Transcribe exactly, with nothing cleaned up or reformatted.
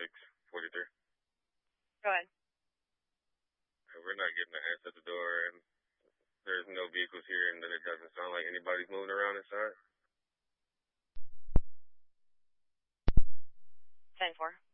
six forty-three. Go ahead. We're not getting an answer at the door, and there's no vehicles here, and then it doesn't sound like anybody's moving around inside. ten four.